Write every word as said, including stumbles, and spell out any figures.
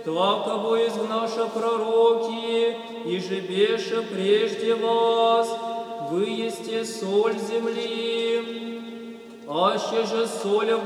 так обои изгнаша пророки, и же беше прежде вас, вы есте соль земли, аще же соль